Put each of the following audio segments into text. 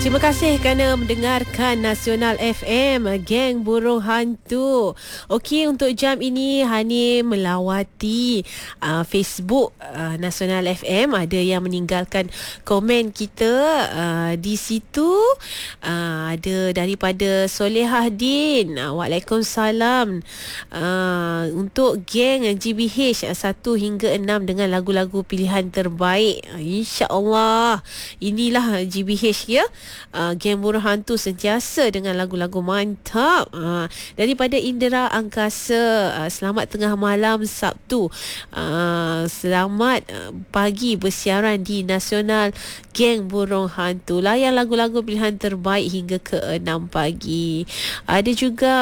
Terima kasih kerana mendengarkan Nasional FM, Geng Burung Hantu. Okey, untuk jam ini Hani melawati Facebook Nasional FM. Ada yang meninggalkan komen kita di situ. Ada daripada Solehah Din. Waalaikumsalam. Untuk geng GBH 1 hingga 6 dengan lagu-lagu pilihan terbaik. InsyaAllah. Inilah GBH ya. Geng Burung Hantu sentiasa dengan lagu-lagu mantap. Daripada Indra Angkasa, selamat tengah malam Sabtu. Selamat pagi bersiaran di Nasional Geng Burung Hantu. Layan lagu-lagu pilihan terbaik hingga ke 6 pagi. Ada juga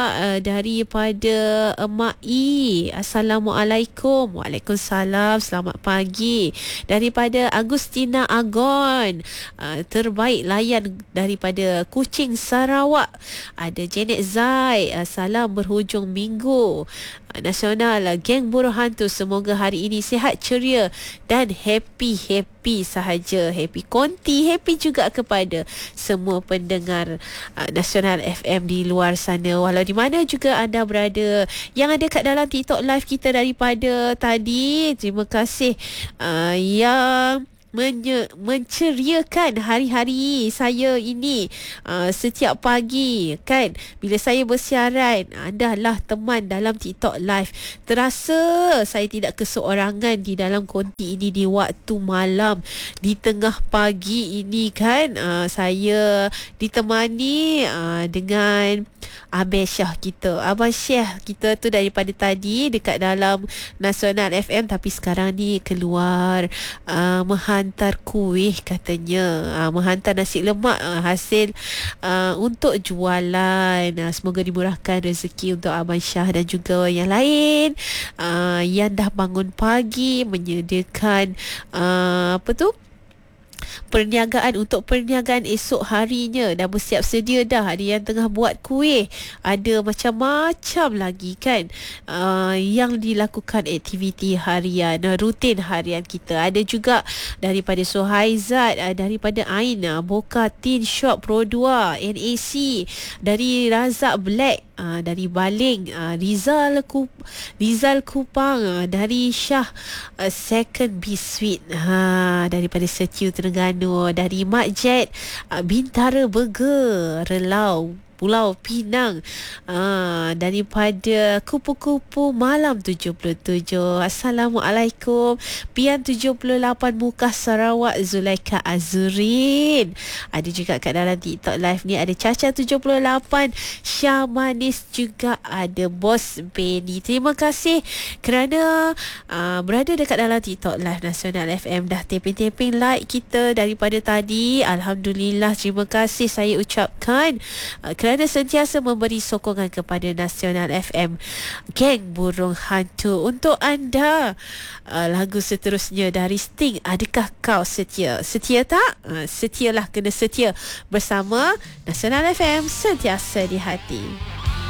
daripada Emak I. Assalamualaikum. Waalaikumsalam. Selamat pagi. Daripada Agustina Agon. Terbaik layan daripada Kuching Sarawak. Ada Janet Zai. Salam berhujung minggu. Nasional Geng Burung Hantu, semoga hari ini sihat, ceria dan happy sahaja. Happy konti, happy juga kepada semua pendengar Nasional FM di luar sana, walau di mana juga anda berada. Yang ada kat dalam TikTok live kita daripada tadi, terima kasih yang menceriakan hari-hari saya ini. Setiap pagi kan, bila saya bersiaran, anda lah teman dalam TikTok live. Terasa saya tidak keseorangan di dalam konti ini di waktu malam, di tengah pagi ini kan. Saya ditemani dengan Abang Syah kita. Abang Syah kita tu daripada tadi dekat dalam Nasional FM, tapi sekarang ni keluar menghantar kuih katanya. Menghantar nasi lemak hasil untuk jualan. Semoga dimurahkan rezeki untuk Abang Syah dan juga yang lain yang dah bangun pagi menyediakan perniagaan untuk perniagaan esok harinya. Dah bersiap sedia dah. Ada yang tengah buat kuih, ada macam-macam lagi kan yang dilakukan aktiviti harian, rutin harian kita. Ada juga daripada Suhaizat, daripada Ain, Boka Tin Shop Pro 2 NAC, dari Razak Black, dari Baling, Rizal Kupang, dari Syah Second B Sweet, daripada Setiu Terengganu, dari Mak Jet, Bintara Burger Relau Pulau Pinang, daripada Kupu-Kupu Malam 77. Assalamualaikum. Pian 78 Muka Sarawak, Zulaika Azurin. Ada juga kat dalam TikTok live ni ada Caca 78, Syah Manis, juga ada Bos Benny. Terima kasih kerana berada dekat dalam TikTok live Nasional FM. Dah taping-taping like kita daripada tadi. Alhamdulillah, terima kasih saya ucapkan kerana sentiasa memberi sokongan kepada Nasional FM, Geng Burung Hantu. Untuk anda, lagu seterusnya dari Sting, Adakah Kau Setia? Setia tak? Setialah, kena setia bersama Nasional FM, sentiasa di hati.